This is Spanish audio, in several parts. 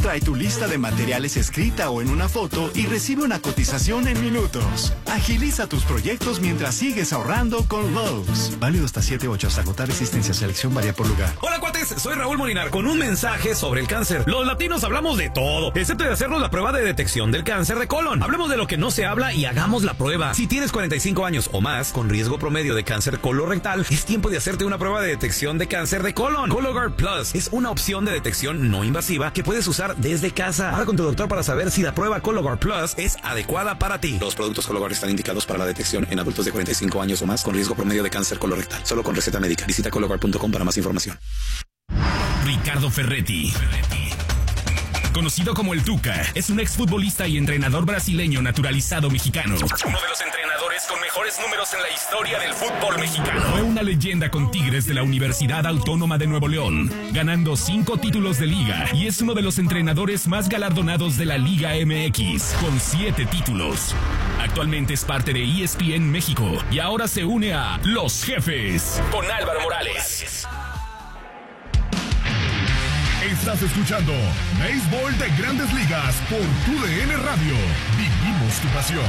Trae tu lista de materiales escrita o en una foto y recibe una cotización en minutos. Agiliza tus proyectos mientras sigues ahorrando con Lowe's. Válido hasta 7/8 hasta agotar existencia. Selección varía por lugar. Hola cuates, soy Raúl Molinar con un mensaje sobre el cáncer. Los latinos hablamos de todo, excepto de hacernos la prueba de detección del cáncer de colon. Hablemos de lo que no se habla y hagamos la prueba. Si tienes 45 años o más, con riesgo promedio de cáncer colorectal, es tiempo de hacerte una prueba de detección de cáncer de colon. Cologuard Plus es una opción de detección no invasiva que puedes usar desde casa. Habla con tu doctor para saber si la prueba Cologuard Plus es adecuada para ti. Los productos Cologuard están indicados para la detección en adultos de 45 años o más con riesgo promedio de cáncer colorectal. Solo con receta médica. Visita cologuard.com para más información. Ricardo Ferretti, conocido como el Tuca, es un exfutbolista y entrenador brasileño naturalizado mexicano. Uno de los entrenadores con mejores números en la historia del fútbol mexicano. Fue una leyenda con Tigres de la Universidad Autónoma de Nuevo León, ganando 5 títulos de liga, y es uno de los entrenadores más galardonados de la Liga MX, con 7 títulos. Actualmente es parte de ESPN México y ahora se une a Los Jefes con Álvaro Morales. Estás escuchando Béisbol de Grandes Ligas por TUDN Radio. Vivimos tu pasión.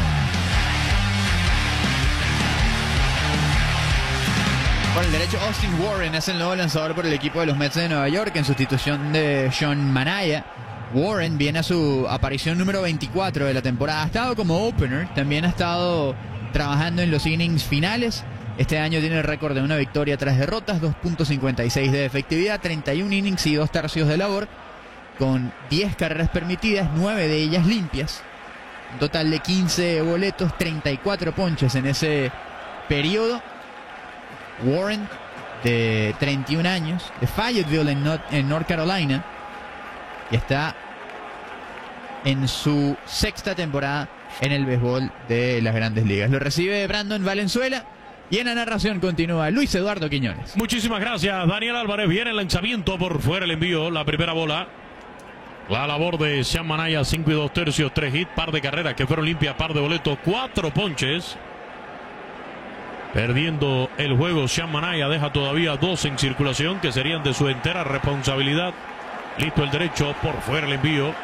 Por el derecho, Austin Warren es el nuevo lanzador por el equipo de los Mets de Nueva York en sustitución de Sean Manaea. Warren viene a su aparición número 24 de la temporada. Ha estado como opener, también ha estado trabajando en los innings finales. Este año tiene el récord de una victoria tras derrotas, 2.56 de efectividad, 31 innings y 2 tercios de labor, con 10 carreras permitidas, 9 de ellas limpias. Un total de 15 boletos, 34 ponches en ese periodo. Warren, de 31 años, de Fayetteville en North Carolina, y está en su 6ª temporada en el béisbol de las Grandes Ligas. Lo recibe Brandon Valenzuela. Y en la narración continúa Luis Eduardo Quiñones. Muchísimas gracias, Daniel Álvarez. Viene el lanzamiento por fuera, el envío, la primera bola. La labor de Sean Manaea, 5 y 2 tercios, 3 hits, par de carreras que fueron limpias, par de boletos, 4 ponches. Perdiendo el juego, Sean Manaea deja todavía 2 en circulación que serían de su entera responsabilidad. Listo el derecho, por fuera el envío.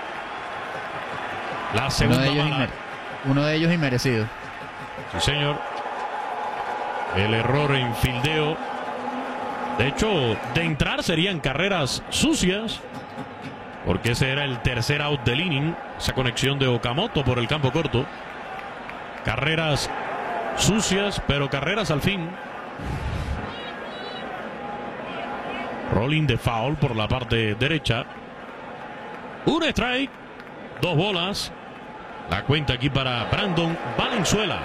La segunda bala. Uno de ellos inmerecido. Sí, señor. El error en fildeo. De hecho, de entrar serían carreras sucias, porque ese era el tercer out del inning. Esa conexión de Okamoto por el campo corto. Carreras sucias, pero carreras al fin. Rolling de foul por la parte derecha. Un strike, 2 bolas. La cuenta aquí para Brandon Valenzuela.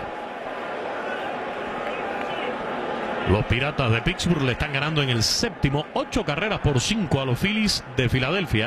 Los Piratas de Pittsburgh le están ganando en el 7º, 8 carreras por 5 a los Phillies de Filadelfia.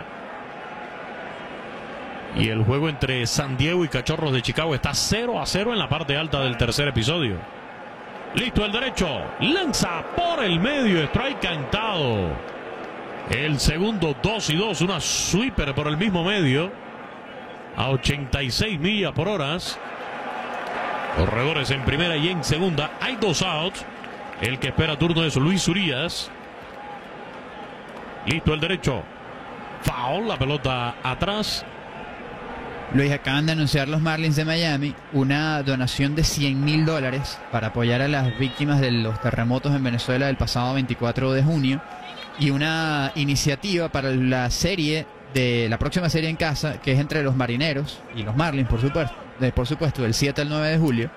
Y el juego entre San Diego y Cachorros de Chicago está 0-0 en la parte alta del tercer episodio. Listo el derecho, lanza por el medio, strike cantado. El segundo, 2-2, una sweeper por el mismo medio a 86 millas por hora. Corredores en primera y en segunda, hay 2 outs. El que espera turno es Luis Urías. Listo el derecho. Foul, la pelota atrás. Luis, acaban de anunciar los Marlins de Miami una donación de $100,000 para apoyar a las víctimas de los terremotos en Venezuela del pasado 24 de junio. Y una iniciativa para la serie de la próxima serie en casa, que es entre los Marineros y los Marlins, por supuesto, del 7 al 9 de julio.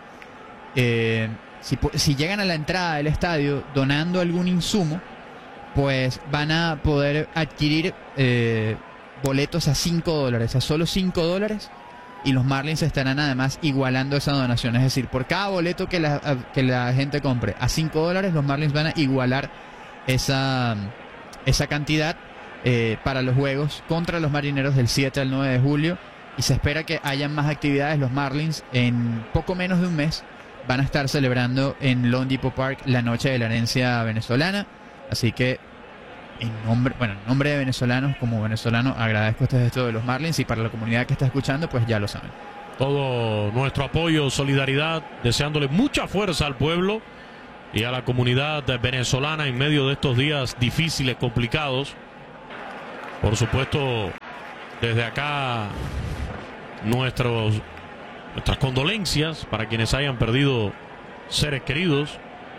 Si llegan a la entrada del estadio donando algún insumo, pues van a poder adquirir boletos a $5, a solo $5, y los Marlins estarán además igualando esa donación. Es decir, por cada boleto que la gente compre a $5, los Marlins van a igualar esa cantidad para los juegos contra los Marineros del 7 al 9 de julio. Y se espera que hayan más actividades. Los Marlins en poco menos de un mes van a estar celebrando en Lone Depot Park la noche de la herencia venezolana. Así que en nombre de venezolanos, como venezolano, agradezco este gesto de los Marlins, y para la comunidad que está escuchando, pues ya lo saben. Todo nuestro apoyo, solidaridad, deseándole mucha fuerza al pueblo y a la comunidad venezolana en medio de estos días difíciles, complicados. Por supuesto, desde acá nuestras condolencias para quienes hayan perdido seres queridos.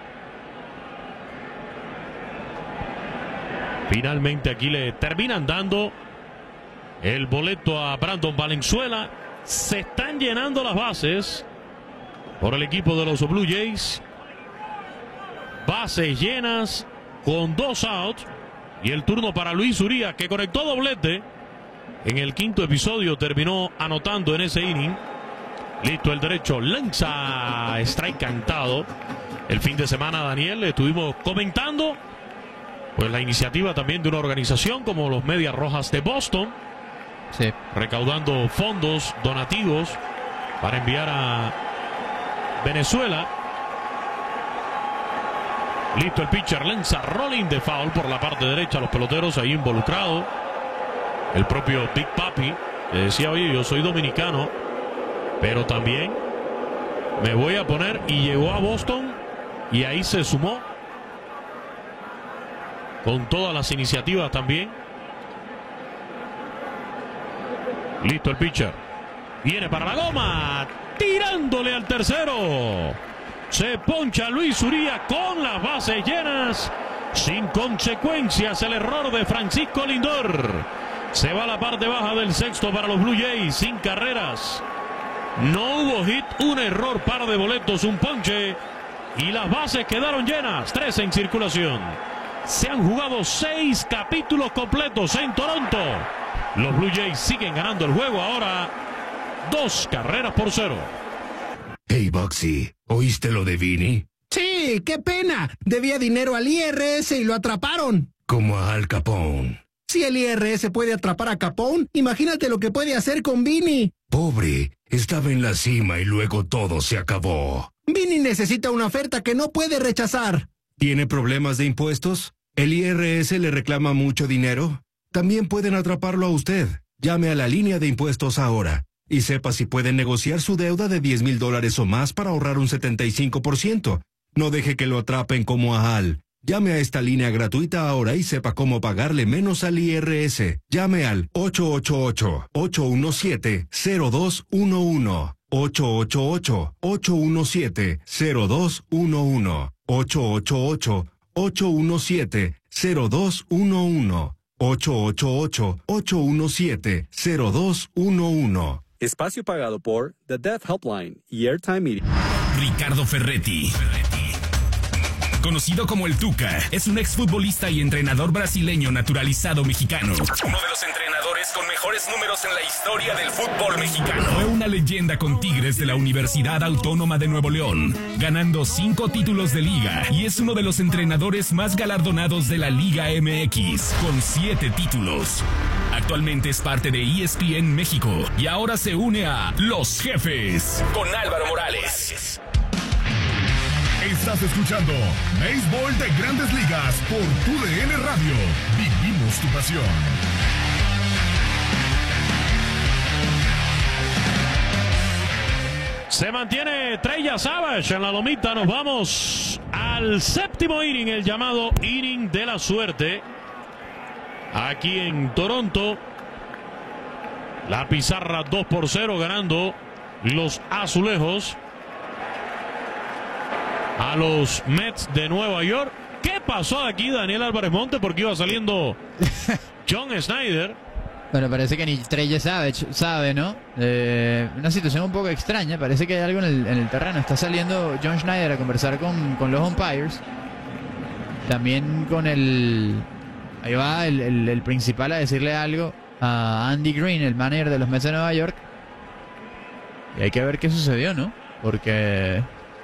Finalmente aquí le terminan dando el boleto a Brandon Valenzuela. Se están llenando las bases por el equipo de los Blue Jays. Bases llenas con 2 outs. Y el turno para Luis Urías, que conectó doblete en el quinto episodio. Terminó anotando en ese inning. Listo el derecho. Lanza strike cantado. El fin de semana, Daniel, estuvimos comentando pues la iniciativa también de una organización como los Medias Rojas de Boston. Sí. Recaudando fondos donativos para enviar a Venezuela. Listo el pitcher, lanza rolling de foul por la parte derecha. Los peloteros ahí involucrados. El propio Big Papi decía, oye, yo soy dominicano, pero también me voy a poner, y llegó a Boston y ahí se sumó con todas las iniciativas también. Listo el pitcher. Viene para la goma. Tirándole al tercero. Se poncha Luis Urías con las bases llenas. Sin consecuencias el error de Francisco Lindor. Se va a la parte baja del sexto para los Blue Jays. Sin carreras. No hubo hit. Un error, par de boletos, un ponche. Y las bases quedaron llenas. 3 en circulación. Se han jugado 6 capítulos completos en Toronto. Los Blue Jays siguen ganando el juego ahora 2-0. Hey, Bugsy, ¿oíste lo de Vinny? Sí, qué pena. Debía dinero al IRS y lo atraparon. Como a Al Capone. Si el IRS puede atrapar a Capone, imagínate lo que puede hacer con Vinny. Pobre, estaba en la cima y luego todo se acabó. Vinny necesita una oferta que no puede rechazar. ¿Tiene problemas de impuestos? ¿El IRS le reclama mucho dinero? También pueden atraparlo a usted. Llame a la línea de impuestos ahora y sepa si puede negociar su deuda de $10,000 o más para ahorrar un 75%. No deje que lo atrapen como a Al. Llame a esta línea gratuita ahora y sepa cómo pagarle menos al IRS. Llame al 888-817-0211. 888-817-0211. 888-817-0211. 888-817-0211. Espacio pagado por The Deaf Helpline y Airtime Media. Ricardo Ferretti, conocido como el Tuca, es un exfutbolista y entrenador brasileño naturalizado mexicano. Uno de los entrenadores con mejores números en la historia del fútbol mexicano. Fue una leyenda con Tigres de la Universidad Autónoma de Nuevo León, ganando 5 títulos de liga, y es uno de los entrenadores más galardonados de la Liga MX, con 7 títulos. Actualmente es parte de ESPN México y ahora se une a Los Jefes con Álvaro Morales. Estás escuchando Béisbol de Grandes Ligas por TUDN Radio. Vivimos tu pasión. Se mantiene Trey Savage en la lomita. Nos vamos al séptimo inning, el llamado inning de la suerte. Aquí en Toronto, la pizarra 2-0 ganando los azulejos a los Mets de Nueva York. ¿Qué pasó aquí, Daniel Álvarez Monte? Porque iba saliendo John Schneider. Bueno, parece que ni Trey Savage sabe, ¿no? Una situación un poco extraña. Parece que hay algo en el terreno. Está saliendo John Schneider a conversar con los umpires. También con el... Ahí va el principal a decirle algo a Andy Green, el manager de los Mets de Nueva York. Y hay que ver qué sucedió, ¿no? Porque...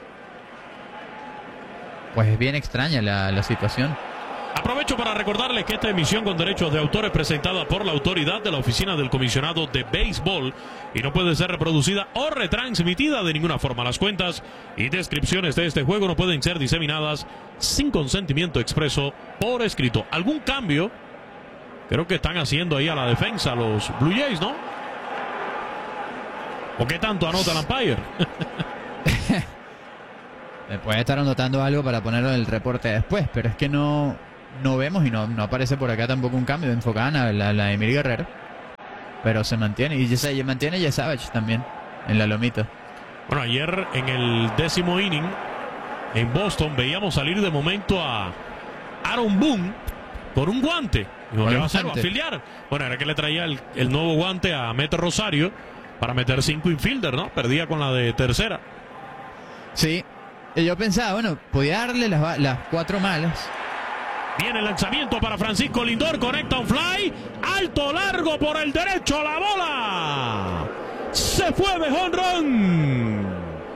pues es bien extraña la situación. Aprovecho para recordarles que esta emisión con derechos de autor es presentada por la autoridad de la Oficina del Comisionado de Béisbol y no puede ser reproducida o retransmitida de ninguna forma. Las cuentas y descripciones de este juego no pueden ser diseminadas sin consentimiento expreso por escrito. ¿Algún cambio? Creo que están haciendo ahí a la defensa los Blue Jays, ¿no? ¿O qué tanto anota el umpire? Puede estar anotando algo para ponerlo en el reporte después, pero es que no vemos y no aparece por acá tampoco un cambio. Enfocan a la Emir Guerrero. pero se mantiene. Y se mantiene Yesavage también en la lomita. Bueno, ayer en el 10º inning en Boston veíamos salir de momento a Aaron Boone con un guante. ¿Qué va a hacer? ¿Va a filiar? Bueno, era que le traía el nuevo guante a Mete Rosario para meter 5 infielder, ¿no? Perdía con la de tercera. Sí, yo pensaba, bueno, podía darle las 4 malas. Viene el lanzamiento para Francisco Lindor, conecta un fly, alto, largo por el derecho, la bola se fue de jonrón.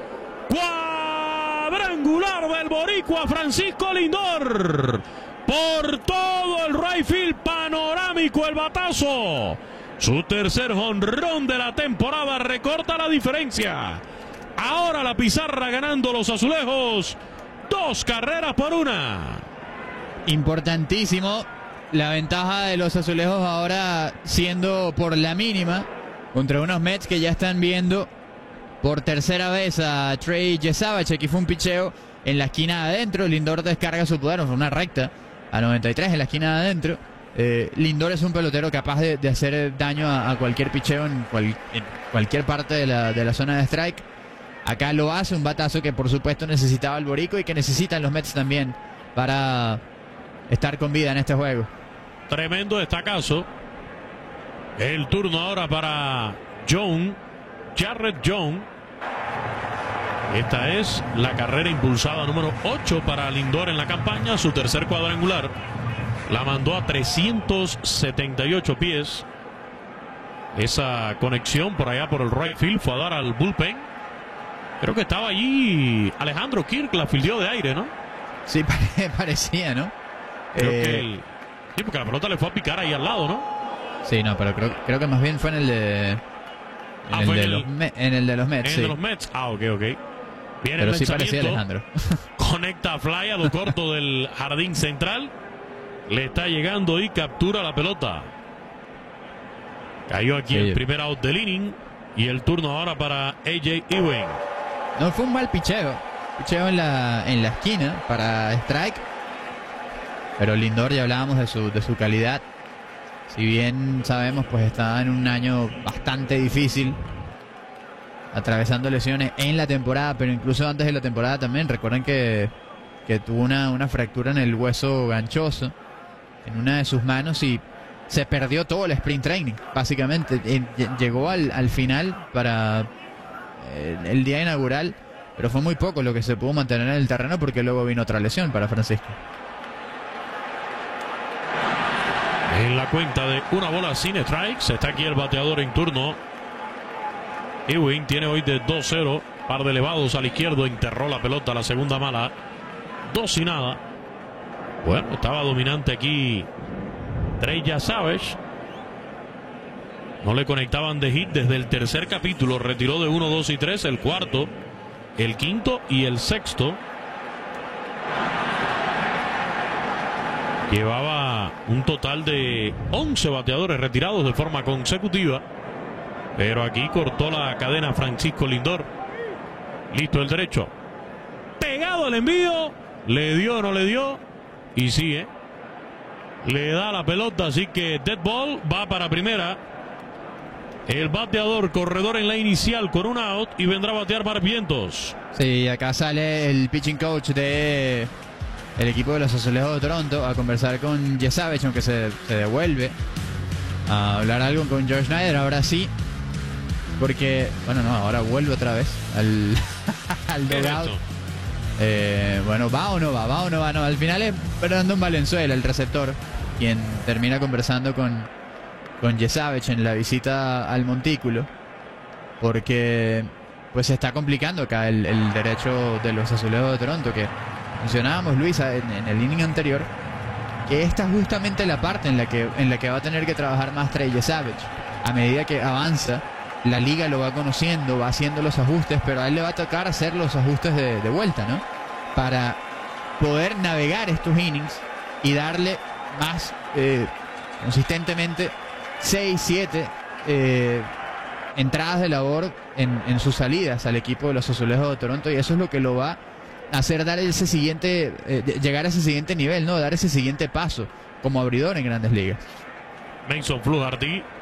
Cuadrangular del boricua Francisco Lindor. Por todo el right field, panorámico el batazo. Su tercer jonrón de la temporada, recorta la diferencia. Ahora la pizarra ganando los azulejos, 2 carreras por 1. Importantísimo la ventaja de los azulejos ahora siendo por la mínima contra unos Mets que ya están viendo por tercera vez a Trey Yesavage. Aquí fue un picheo en la esquina de adentro. Lindor descarga su poder, fue una recta a 93 en la esquina de adentro. Lindor es un pelotero capaz de hacer daño a cualquier picheo en cualquier parte de la zona de strike. Acá lo hace, un batazo que por supuesto necesitaba el borico y que necesitan los Mets también para estar con vida en este juego. Tremendo destacazo. El turno ahora para Jarrett Jones. Esta es la carrera impulsada número 8 para Lindor en la campaña, su tercer cuadrangular. La mandó a 378 pies. Esa conexión por allá por el right field fue a dar al bullpen. Creo que estaba allí Alejandro Kirk, la fildeó de aire, ¿no? Sí, parecía, ¿no? Sí, porque la pelota le fue a picar ahí al lado, ¿no? Sí, no, pero creo que más bien fue en el de... En el de los Mets. En el sí. de los Mets. Ok. Viene pero el sí parecía Alejandro. Conecta fly a lo corto del jardín central. Le está llegando y captura la pelota. Cayó aquí el primer out del inning. Y el turno ahora para AJ Ewing. No fue un mal picheo. Picheo en la esquina para strike. Pero Lindor, ya hablábamos de su calidad. Si bien sabemos, pues está en un año bastante difícil, atravesando lesiones en la temporada, pero incluso antes de la temporada también. Recuerden que tuvo una fractura en el hueso ganchoso en una de sus manos y se perdió todo el sprint training, básicamente. Llegó al final para el día inaugural, pero fue muy poco lo que se pudo mantener en el terreno porque luego vino otra lesión para Francisco. En la cuenta de una bola sin strikes, está aquí el bateador en turno. Ewing tiene hoy de 2-0, par de elevados al izquierdo, enterró la pelota a la segunda mala, 2-0. Bueno, estaba dominante aquí Trey Yesavage. No le conectaban de hit desde el tercer capítulo, retiró de 1, 2 y 3, el cuarto, el quinto y el sexto. Llevaba un total de 11 bateadores retirados de forma consecutiva. Pero aquí cortó la cadena Francisco Lindor. Listo el derecho. Pegado el envío. Le dio o no le dio. Y sigue. Le da la pelota, así que dead ball, va para primera. El bateador corredor en la inicial con un out y vendrá a batear Barrientos. Sí, acá sale el pitching coach de el equipo de los Azulejos de Toronto a conversar con Yesavage, aunque se devuelve a hablar algo con George Schneider. Ahora sí, porque, bueno, no, ahora vuelve otra vez al dugout. Bueno, ¿va o no va? ¿Va o no va? No, al final es Brandon Valenzuela, el receptor, quien termina conversando con Yesavage en la visita al montículo, porque pues se está complicando acá el derecho de los Azulejos de Toronto, que mencionábamos, Luisa, en el inning anterior, que esta es justamente la parte en la que va a tener que trabajar más Trey Yesavage. A medida que avanza, la liga lo va conociendo, va haciendo los ajustes, pero a él le va a tocar hacer los ajustes de vuelta, ¿no? Para poder navegar estos innings y darle más consistentemente 6, 7 entradas de labor en sus salidas al equipo de los Azulejos de Toronto, y eso es lo que lo va a hacer dar ese siguiente, llegar a ese siguiente nivel, ¿no? Dar ese siguiente paso como abridor en Grandes Ligas. Mason Fluharty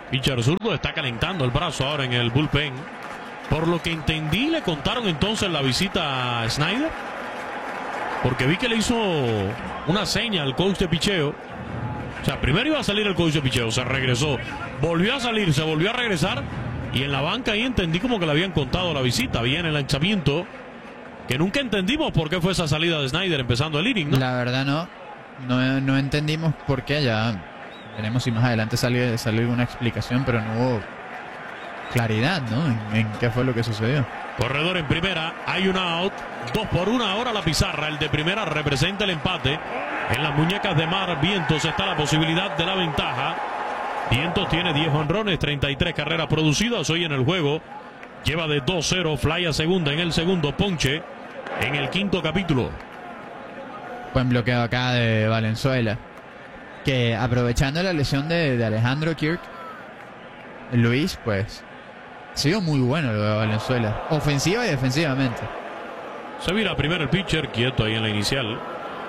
Pitcher zurdo está calentando el brazo ahora en el bullpen. Por lo que entendí, le contaron entonces la visita a Snyder. Porque vi que le hizo una seña al coach de picheo. O sea, primero iba a salir el coach de picheo, se regresó. Volvió a salir, se volvió a regresar. Y en la banca ahí entendí como que le habían contado la visita. Bien el lanzamiento. Que nunca entendimos por qué fue esa salida de Snyder empezando el inning, ¿no? La verdad no entendimos por qué. Ya veremos si más adelante sale alguna explicación, pero no hubo claridad, ¿no? En qué fue lo que sucedió. Corredor en primera, hay un out, 2-1 ahora la pizarra. El de primera representa el empate. En las muñecas de Mar Vientos está la posibilidad de la ventaja. Vientos tiene 10 jonrones, 33 carreras producidas hoy en el juego. Lleva de 2-0, fly a segunda en el segundo, ponche en el quinto capítulo. Buen bloqueo acá de Valenzuela, que aprovechando la lesión de Alejandro Kirk, Luis, pues ha sido muy bueno lo de Valenzuela, ofensiva y defensivamente. Se vira primero el pitcher, quieto ahí en la inicial.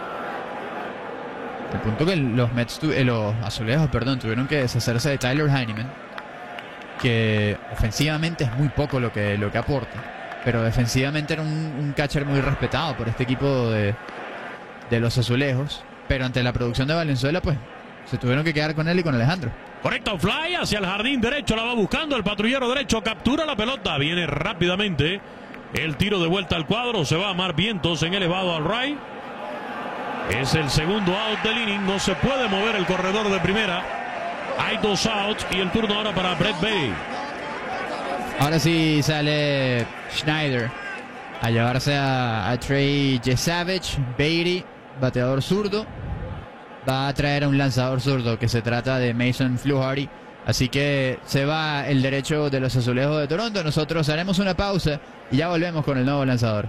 El punto que los Azulejos, tuvieron que deshacerse de Tyler Heineman, que ofensivamente es muy poco lo que aporta, pero defensivamente era un catcher muy respetado por este equipo de los Azulejos. Pero ante la producción de Valenzuela, pues se tuvieron que quedar con él y con Alejandro. Correcto, fly hacia el jardín derecho, la va buscando el patrullero derecho, captura la pelota, viene rápidamente el tiro de vuelta al cuadro, se va a Mar Vientos en elevado al right. Es el segundo out del inning, no se puede mover el corredor de primera. Hay 2 outs y el turno ahora para Brett Baty. Ahora sí sale Schneider a llevarse a Trey Yesavage. Baty, bateador zurdo, va a traer a un lanzador zurdo que se trata de Mason Fluharty. Así que se va el derecho de los Azulejos de Toronto. Nosotros haremos una pausa y ya volvemos con el nuevo lanzador.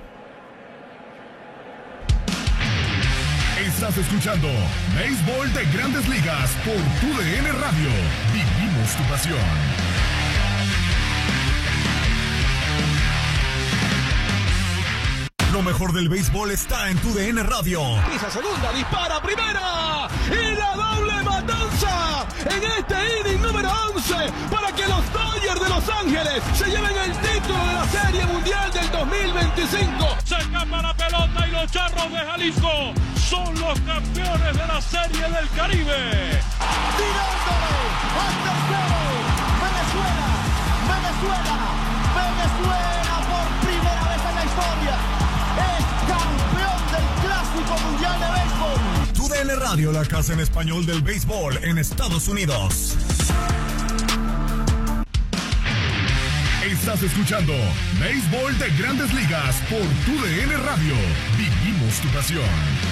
Estás escuchando Béisbol de Grandes Ligas por TUDN Radio. Vivimos tu pasión. Lo mejor del béisbol está en TUDN Radio. Pisa segunda, dispara primera y la doble matanza en este inning número 11 para que los Dodgers de Los Ángeles se lleven el título de la Serie Mundial del 2025. Se escapa la pelota y los Charros de Jalisco son los campeones de la Serie del Caribe. Tirándole al tercero. Venezuela por primera vez en la historia es campeón del Clásico Mundial de Béisbol. TUDN Radio, la casa en español del béisbol en Estados Unidos. Estás escuchando Béisbol de Grandes Ligas por TUDN Radio. Vivimos tu pasión.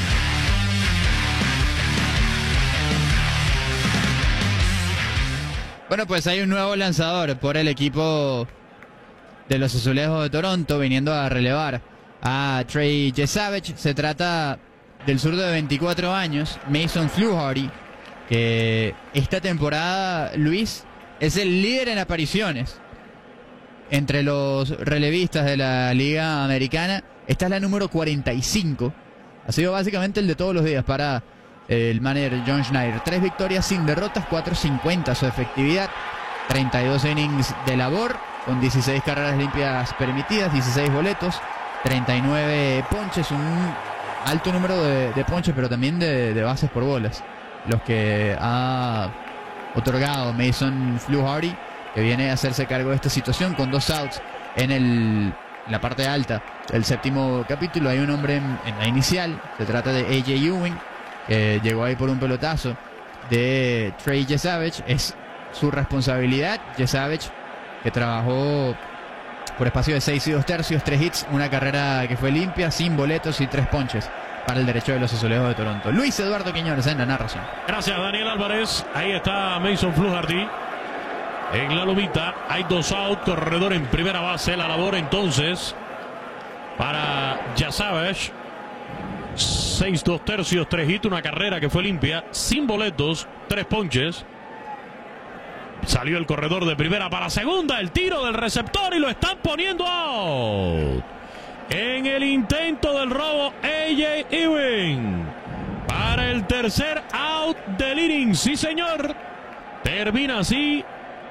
Bueno, pues hay un nuevo lanzador por el equipo de los Azulejos de Toronto viniendo a relevar a Trey Yesavage. Se trata del zurdo de 24 años, Mason Fluharty, que esta temporada, Luis, es el líder en apariciones entre los relevistas de la Liga Americana. Esta es la número 45. Ha sido básicamente el de todos los días para el manager John Schneider. 3 victorias sin derrotas, 4.50 su efectividad, 32 innings de labor, con 16 carreras limpias permitidas, 16 boletos, 39 ponches, un alto número de ponches, pero también de bases por bolas, los que ha otorgado Mason Fluharty, que viene a hacerse cargo de esta situación con 2 outs en la parte alta del séptimo capítulo. Hay un hombre en la inicial, se trata de A.J. Ewing, que llegó ahí por un pelotazo de Trey Yesavage. Es su responsabilidad. Yesavage, que trabajó por espacio de 6 2/3, 3 hits, una carrera que fue limpia, sin boletos y 3 ponches para el derecho de los Azulejos de Toronto. Luis Eduardo Quiñones en la narración. Gracias, Daniel Álvarez. Ahí está Mason Fluharty en la lomita. Hay 2 outs, corredor en primera base. La labor entonces para Yesavage. 6 2/3, 3 hits, una carrera que fue limpia, sin boletos, 3 ponches. Salió el corredor de primera para segunda, el tiro del receptor y lo están poniendo out. En el intento del robo, A.J. Ewing para el tercer out del inning. Sí, señor. Termina así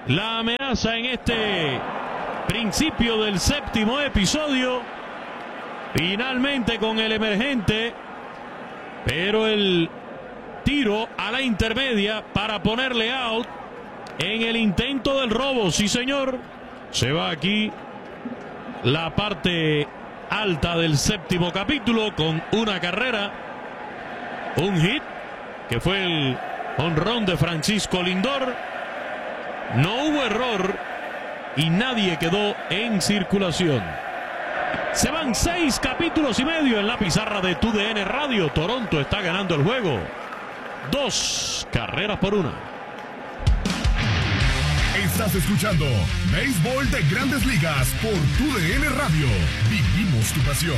la amenaza en este principio del séptimo episodio. Finalmente con el emergente, pero el tiro a la intermedia para ponerle out en el intento del robo. Sí, señor. Se va aquí la parte alta del séptimo capítulo con una carrera, un hit, que fue el jonrón de Francisco Lindor. No hubo error y nadie quedó en circulación. Se van 6 capítulos y medio en la pizarra de TUDN Radio. Toronto está ganando el juego 2 carreras por 1. Estás escuchando Béisbol de Grandes Ligas por TUDN Radio. Vivimos tu pasión.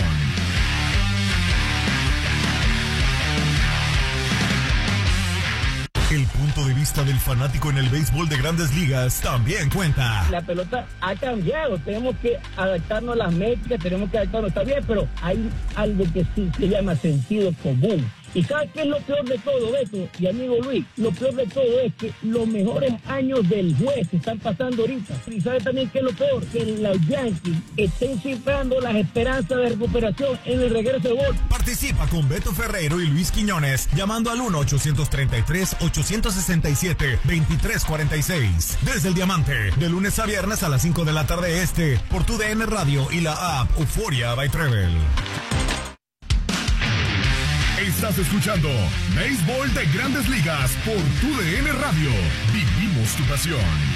El punto de vista del fanático en el béisbol de Grandes Ligas también cuenta. La pelota ha cambiado, tenemos que adaptarnos a las métricas, tenemos que adaptarnos, está bien, pero hay algo que sí se llama sentido común. ¿Y sabes qué es lo peor de todo, Beto y amigo Luis? Lo peor de todo es que los mejores años del juez se están pasando ahorita. ¿Y sabes también qué es lo peor? Que los Yankees estén cifrando las esperanzas de recuperación en el regreso de gol. Participa con Beto Ferreiro y Luis Quiñones llamando al 1-833-867-2346. Desde el Diamante, de lunes a viernes a las 5 de la tarde este, por TUDN Radio y la app Euforia by Travel. Estás escuchando Béisbol de Grandes Ligas por TUDN Radio. Vivimos tu pasión.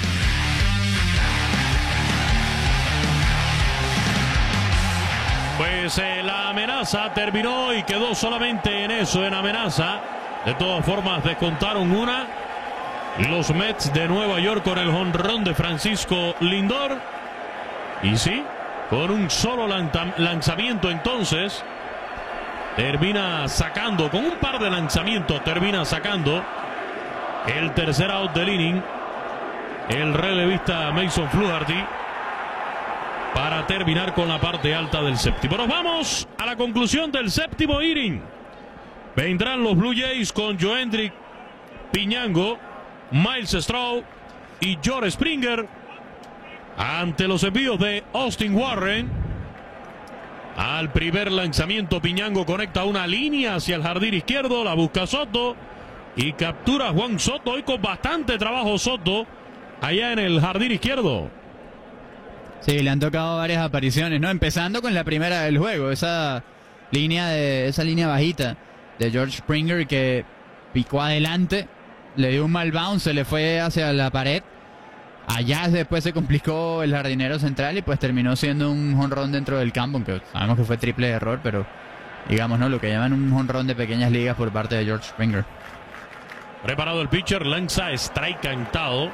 Pues la amenaza terminó y quedó solamente en eso, en amenaza. De todas formas, descontaron una. Los Mets de Nueva York con el jonrón de Francisco Lindor. Y sí, con un solo lanzamiento entonces, termina sacando, con un par de lanzamientos, termina sacando el tercer out del inning el relevista Mason Flaherty para terminar con la parte alta del séptimo. Nos vamos a la conclusión del séptimo inning. Vendrán los Blue Jays con Joendrick Piñango, Miles Straw y George Springer ante los envíos de Austin Warren. Al primer lanzamiento, Piñango conecta una línea hacia el jardín izquierdo, la busca Soto y captura a Juan Soto. Hoy con bastante trabajo Soto allá en el jardín izquierdo. Sí, le han tocado varias apariciones, ¿no? Empezando con la primera del juego, esa línea bajita de George Springer que picó adelante, le dio un mal bounce, se le fue hacia la pared. Allá después se complicó el jardinero central y pues terminó siendo un jonrón dentro del campo, aunque sabemos que fue triple error, pero digamos, ¿no? Lo que llaman un jonrón de pequeñas ligas por parte de George Springer. Preparado el pitcher, lanza strike cantado.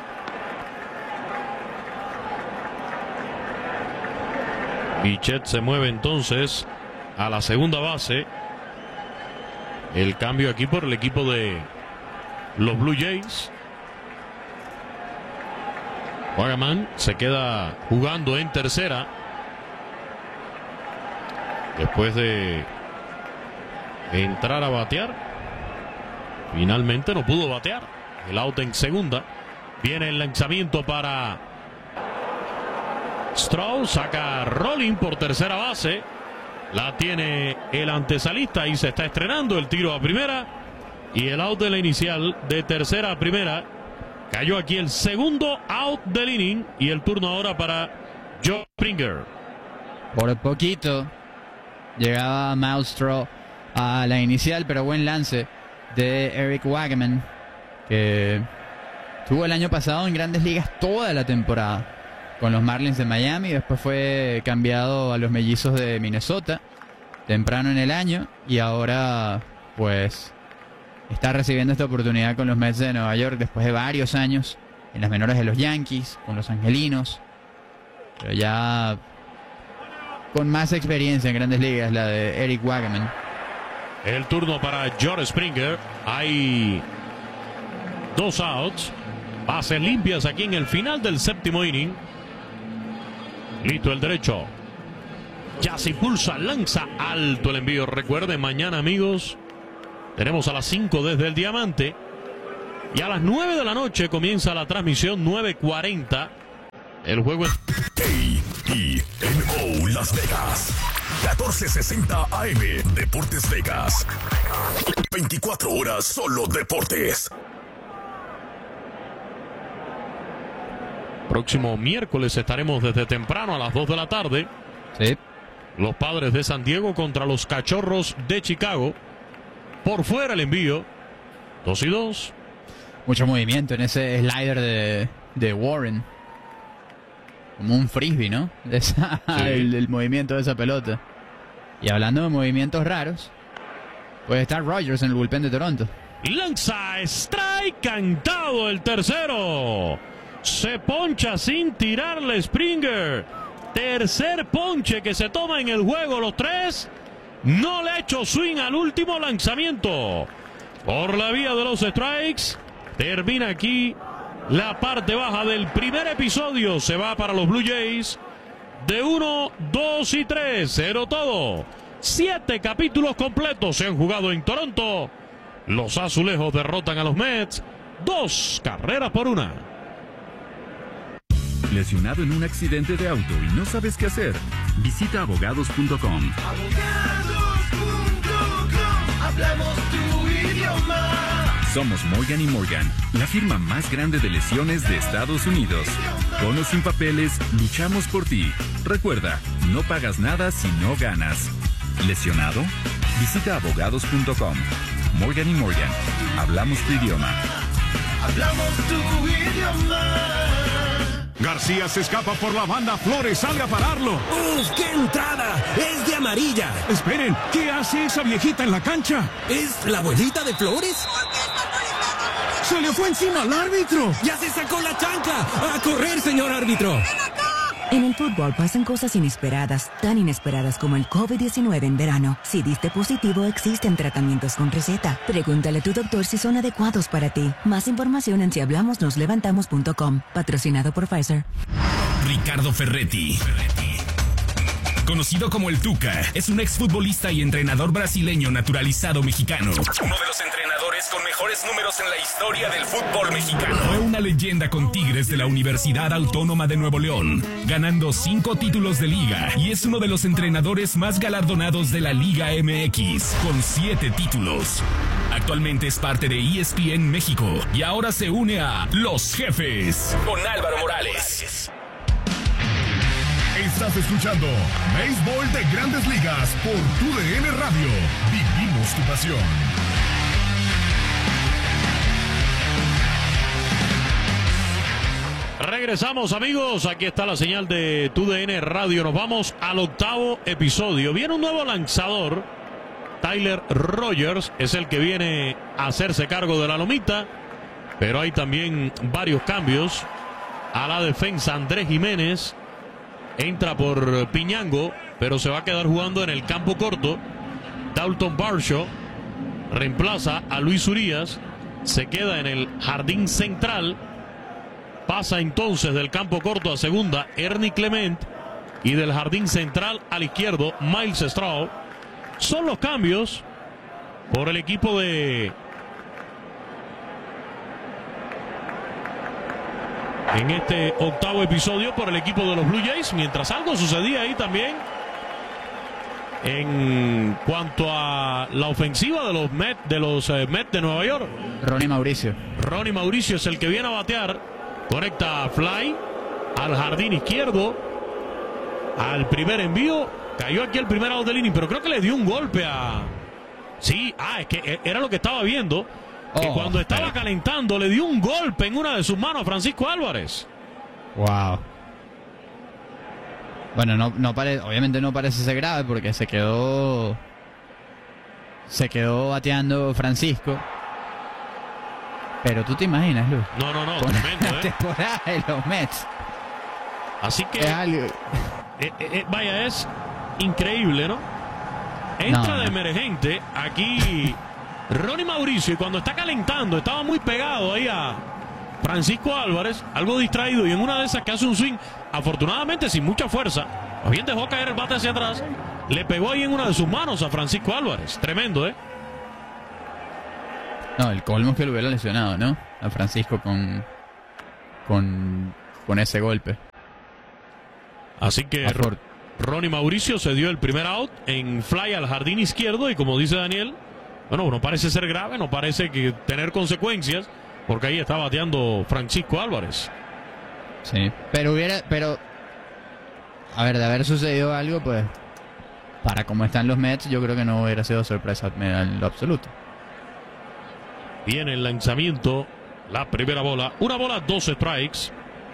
Bichette se mueve entonces a la segunda base. El cambio aquí por el equipo de los Blue Jays. Wagaman se queda jugando en tercera después de entrar a batear. Finalmente no pudo batear. El out en segunda. Viene el lanzamiento para Stroh. Saca Rolling por tercera base. La tiene el antesalista y se está estrenando el tiro a primera. Y el out de la inicial de tercera a primera. Cayó aquí el segundo out del inning y el turno ahora para Joe Springer. Por poquito llegaba Miles Straw a la inicial, pero buen lance de Eric Wagaman, que tuvo el año pasado en Grandes Ligas toda la temporada con los Marlins de Miami. Después fue cambiado a los Mellizos de Minnesota temprano en el año y ahora pues está recibiendo esta oportunidad con los Mets de Nueva York después de varios años en las menores de los Yankees, con los Angelinos, pero ya con más experiencia en Grandes Ligas, la de Eric Wagaman. El turno para George Springer. Hay 2 outs, bases limpias aquí en el final del séptimo inning. Listo el derecho. Ya se impulsa, lanza alto el envío. Recuerden, mañana, amigos, tenemos a las 5 desde el Diamante Y a las 9 de la noche comienza la transmisión, 9:40. El juego es KENO Las Vegas. 1460 AM. Deportes Vegas. 24 horas solo deportes. Próximo miércoles estaremos desde temprano a las 2 de la tarde. Sí. Los Padres de San Diego contra los Cachorros de Chicago. Por fuera el envío. 2-2. Mucho movimiento en ese slider de Warren. Como un frisbee, ¿no? Sí. el movimiento de esa pelota. Y hablando de movimientos raros, puede estar Rogers en el bullpen de Toronto. Lanza strike, cantado el tercero. Se poncha sin tirarle Springer. Tercer ponche que se toma en el juego. Los tres. No le ha hecho swing al último lanzamiento. Por la vía de los strikes. Termina aquí la parte baja del primer episodio. Se va para los Blue Jays. De 1, 2 y 3. 0 todo. 7 capítulos completos se han jugado en Toronto. Los azulejos derrotan a los Mets. 2-1. ¿Lesionado en un accidente de auto y no sabes qué hacer? Visita abogados.com. Hablamos tu idioma. Somos Morgan & Morgan, la firma más grande de lesiones de Estados Unidos. Con o sin papeles, luchamos por ti. Recuerda, no pagas nada si no ganas. ¿Lesionado? Visita abogados.com. Morgan & Morgan, hablamos tu idioma. Hablamos tu idioma. García se escapa por la banda, Flores sale a pararlo. ¡Uf, qué entrada! ¡Es de amarilla! Esperen, ¿qué hace esa viejita en la cancha? ¿Es la abuelita de Flores? ¡Se le fue encima al árbitro! ¡Ya se sacó la chancla! ¡A correr, señor árbitro! En el fútbol pasan cosas inesperadas, tan inesperadas como el COVID-19 en verano. Si diste positivo, existen tratamientos con receta. Pregúntale a tu doctor si son adecuados para ti. Más información en sihablamosnoslevantamos.com. Patrocinado por Pfizer. Ricardo Ferretti. Conocido como el Tuca, es un exfutbolista y entrenador brasileño naturalizado mexicano. Uno de los entrenadores con mejores números en la historia del fútbol mexicano. Fue una leyenda con Tigres de la Universidad Autónoma de Nuevo León, ganando 5 títulos de liga, y es uno de los entrenadores más galardonados de la Liga MX, con 7 títulos. Actualmente es parte de ESPN México y ahora se une a Los Jefes con Álvaro Morales. Estás escuchando Béisbol de Grandes Ligas por TUDN Radio. Vivimos tu pasión. Regresamos, amigos. Aquí está la señal de TUDN Radio. Nos vamos al 8º episodio. Viene un nuevo lanzador. Tyler Rogers es el que viene a hacerse cargo de la lomita. Pero hay también varios cambios. A la defensa, Andrés Jiménez entra por Piñango, pero se va a quedar jugando en el campo corto. Dalton Varsho reemplaza a Luis Urías. Se queda en el jardín central. Pasa entonces del campo corto a segunda Ernie Clement. Y del jardín central al izquierdo Miles Straw. Son los cambios por el equipo de... En este 8º episodio por el equipo de los Blue Jays. Mientras algo sucedía ahí también en cuanto a la ofensiva de los Mets de Nueva York. Ronnie Mauricio. Ronnie Mauricio es el que viene a batear. Conecta a fly al jardín izquierdo. Al primer envío. Cayó aquí el primer out del inning, pero creo que le dio un golpe a... Sí, es que era lo que estaba viendo. Que cuando estaba calentando le dio un golpe en una de sus manos a Francisco Álvarez. Wow. Bueno, obviamente no parece ser grave porque se quedó bateando Francisco. Pero tú te imaginas, Luz. No, tremendo, la temporada de los Mets. Así que vaya, es increíble, ¿no? Entra de emergente aquí Ronnie Mauricio, y cuando está calentando, estaba muy pegado ahí a Francisco Álvarez, algo distraído, y en una de esas que hace un swing, afortunadamente sin mucha fuerza, más bien dejó caer el bate hacia atrás, le pegó ahí en una de sus manos a Francisco Álvarez. Tremendo, ¿eh? No, el colmo es que lo hubiera lesionado, ¿no? a Francisco con ese golpe. Así que Ronnie Mauricio se dio el primer out en fly al jardín izquierdo y como dice Daniel, bueno, no parece ser grave, no parece que tener consecuencias, porque ahí está bateando Francisco Álvarez. Sí, pero a ver, de haber sucedido algo, pues para cómo están los Mets, yo creo que no hubiera sido sorpresa en lo absoluto. Viene el lanzamiento, la primera bola, 1 bola, 2 strikes.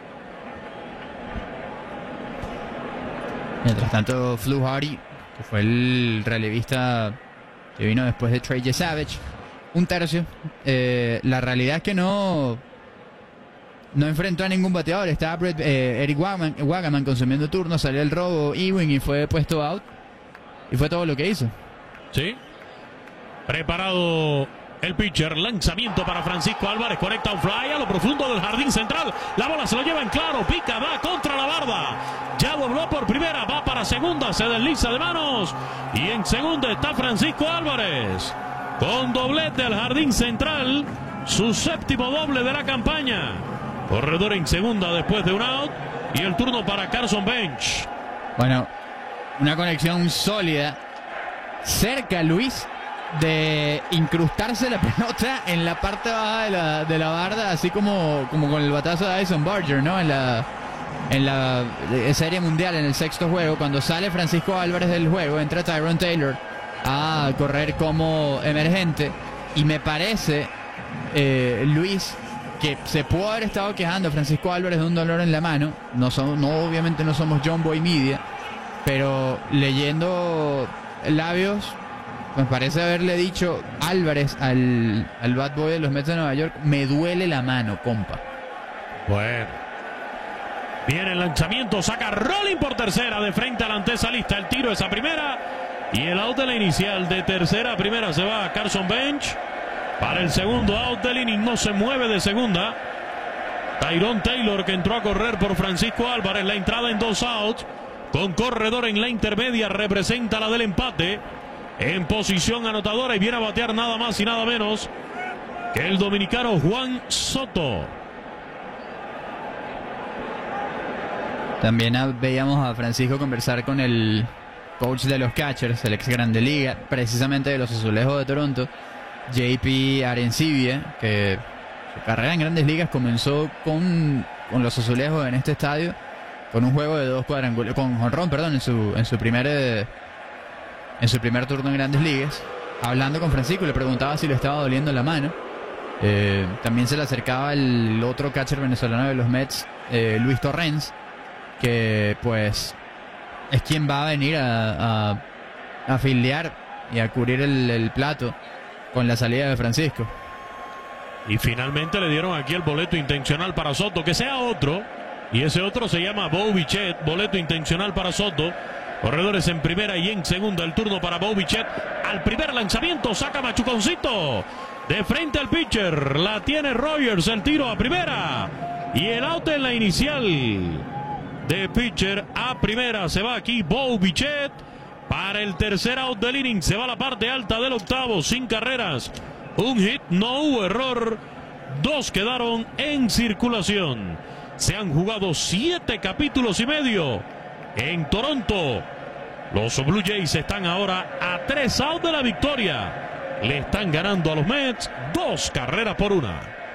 Mientras tanto, Flu Hardy, que fue el relevista que vino después de Trey Savage, 1/3. La realidad es que no enfrentó a ningún bateador. Estaba Eric Wagaman consumiendo turnos, salió el robo Ewing y fue puesto out. Y fue todo lo que hizo. Sí. Preparado el pitcher. Lanzamiento para Francisco Álvarez. Conecta un fly a lo profundo del jardín central. La bola se lo lleva en claro. Pica, va contra la barda. Ya dobló por primera. Va para segunda. Se desliza de manos. Y en segunda está Francisco Álvarez. Con doblete al jardín central. Su 7º doble de la campaña. Corredor en segunda después de un out. Y el turno para Carson Bench. Bueno, una conexión sólida. Cerca, Luis, de incrustarse la pelota en la parte baja de la barda, así como con el batazo de Addison Barger, ¿no? En la Serie Mundial, en el 6º juego, cuando sale Francisco Álvarez del juego, entra Tyrone Taylor a correr como emergente. Y me parece, Luis, que se pudo haber estado quejando Francisco Álvarez de un dolor en la mano. Obviamente no somos John Boy Media, pero leyendo labios, me parece haberle dicho Álvarez al bad boy de los Mets de Nueva York: me duele la mano, compa. Bueno, viene el lanzamiento, saca Rolling por tercera, de frente a la antesa-lista, el tiro es a primera y el out de la inicial. De tercera a primera se va Carson Bench. Para el segundo out del inning, no se mueve de segunda Tyrone Taylor, que entró a correr por Francisco Álvarez. La entrada en 2 outs con corredor en la intermedia representa la del empate. En posición anotadora y viene a batear nada más y nada menos que el dominicano Juan Soto. También veíamos a Francisco conversar con el coach de los catchers, el ex Grande Liga, precisamente de los Azulejos de Toronto, JP Arencibia, que su carrera en Grandes Ligas comenzó con los Azulejos en este estadio, con un juego de 2 cuadrangulares, con jonrón, perdón, en su primer turno en Grandes Ligas. Hablando con Francisco, le preguntaba si le estaba doliendo la mano. También se le acercaba el otro catcher venezolano de los Mets, Luis Torrens, que pues es quien va a venir a fildear y a cubrir el plato con la salida de Francisco. Y finalmente le dieron aquí el boleto intencional para Soto, que sea otro, y ese otro se llama Bo Bichette. Boleto intencional para Soto. Corredores en primera y en segunda, el turno para Bo Bichette. Al primer lanzamiento saca machuconcito de frente al pitcher, la tiene Rogers, el tiro a primera y el out en la inicial. De pitcher a primera se va aquí Bo Bichette. Para el tercer out del inning se va a la parte alta del octavo, sin carreras, un hit, no hubo error, 2 quedaron en circulación. Se han jugado 7 capítulos y medio en Toronto. Los Blue Jays están ahora a 3 outs de la victoria. Le están ganando a los Mets 2 carreras por 1.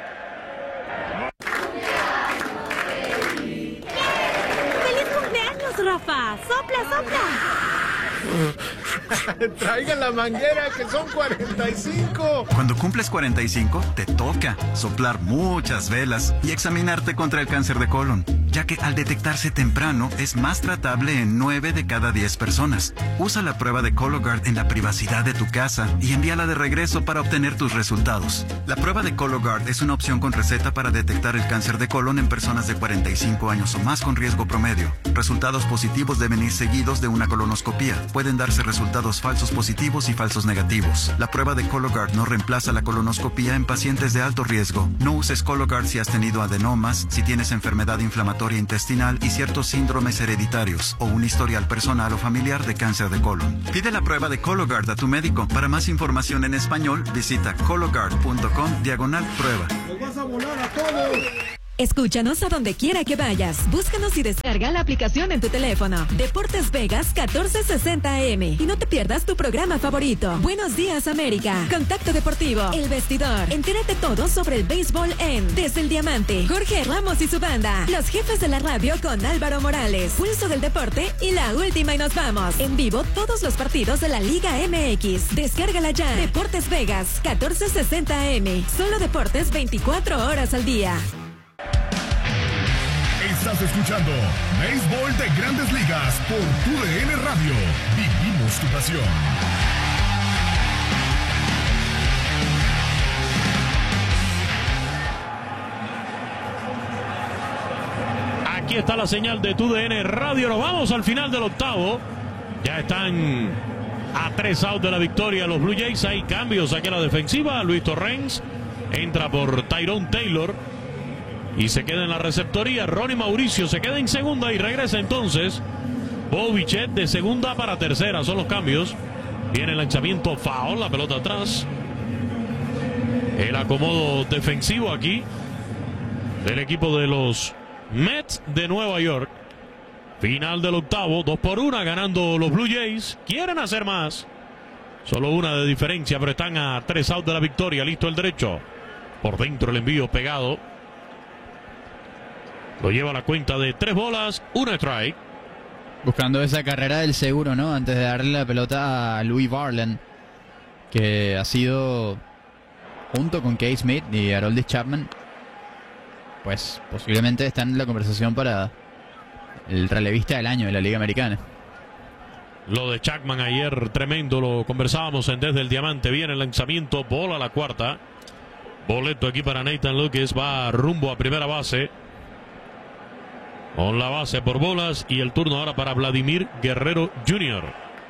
¡Feliz cumpleaños, Rafa! ¡Sopla, sopla! Traigan la manguera, que son 45. Cuando cumples 45, te toca soplar muchas velas y examinarte contra el cáncer de colon, ya que al detectarse temprano es más tratable en 9 de cada 10 personas. Usa la prueba de Cologuard en la privacidad de tu casa y envíala de regreso para obtener tus resultados. La prueba de Cologuard es una opción con receta para detectar el cáncer de colon en personas de 45 años o más con riesgo promedio. Resultados positivos deben ir seguidos de una colonoscopía. Pueden darse resultados falsos positivos y falsos negativos. La prueba de Cologuard no reemplaza la colonoscopía en pacientes de alto riesgo. No uses Cologuard si has tenido adenomas, si tienes enfermedad inflamatoria inflamatoria intestinal y ciertos síndromes hereditarios o un historial personal o familiar de cáncer de colon. Pide la prueba de Cologuard a tu médico. Para más información en español, visita cologuard.com/prueba. ¡Nos vas a volar a todos! Escúchanos a donde quiera que vayas. Búscanos y descarga la aplicación en tu teléfono. Deportes Vegas 1460 AM. Y no te pierdas tu programa favorito. Buenos días, América. Contacto Deportivo. El Vestidor. Entérate todo sobre el béisbol en Desde el Diamante. Jorge Ramos y su banda. Los jefes de la radio con Álvaro Morales. Pulso del deporte y la última y nos vamos. En vivo todos los partidos de la Liga MX. Descárgala ya. Deportes Vegas 1460 AM. Solo deportes 24 horas al día. Estás escuchando Béisbol de Grandes Ligas por TUDN Radio. Vivimos tu pasión. Aquí está la señal de TUDN Radio. Nos vamos al final del octavo. Ya están a 3 outs de la victoria los Blue Jays. Hay cambios aquí a la defensiva. Luis Torrens entra por Tyrone Taylor y se queda en la receptoría. Ronnie Mauricio se queda en segunda y regresa entonces Bo Bichette de segunda para tercera. Son los cambios. Viene el lanzamiento foul, la pelota atrás. El acomodo defensivo aquí del equipo de los Mets de Nueva York. Final del octavo, 2-1 ganando los Blue Jays. Quieren hacer más. Solo una de diferencia, pero están a 3 outs de la victoria. Listo el derecho. Por dentro el envío pegado. Lo lleva a la cuenta de 3 bolas, 1 strike. Buscando esa carrera del seguro, ¿no? Antes de darle la pelota a Louis Varland, que ha sido, junto con Kay Smith y Aroldis Chapman, pues posiblemente están en la conversación para el relevista del año de la Liga Americana. Lo de Chapman ayer tremendo, lo conversábamos en Desde el Diamante. Viene el lanzamiento, bola a la cuarta. Boleto aquí para Nathan Lukes, va rumbo a primera base. Con la base por bolas y el turno ahora para Vladimir Guerrero Jr.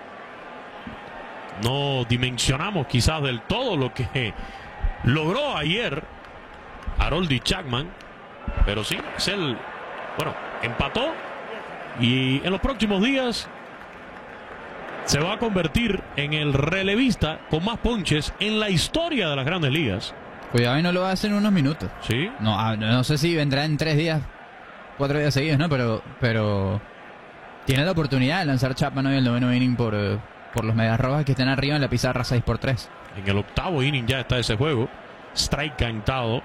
No dimensionamos quizás del todo lo que logró ayer Aroldis Chapman, pero sí, es el, bueno, empató y en los próximos días se va a convertir en el relevista con más ponches en la historia de las Grandes Ligas. Cuidado y no lo hace en unos minutos. Sí. No sé si vendrá en 3 días, 4 días seguidos, ¿no? Pero tiene la oportunidad de lanzar Chapman hoy en el 9º inning por los Medias Rojas, que están arriba en la pizarra 6-3. En el 8º inning ya está ese juego. Strike cantado.